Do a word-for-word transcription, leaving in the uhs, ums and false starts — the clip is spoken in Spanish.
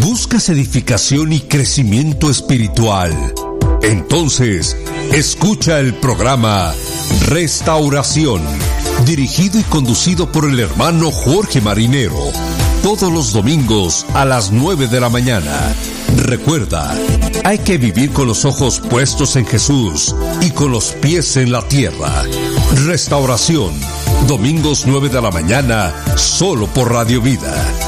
¿Buscas edificación y crecimiento espiritual? Entonces, escucha el programa Restauración, dirigido y conducido por el hermano Jorge Marinero, todos los domingos a las nueve de la mañana. Recuerda, hay que vivir con los ojos puestos en Jesús y con los pies en la tierra. Restauración, domingos nueve de la mañana, solo por Radio Vida.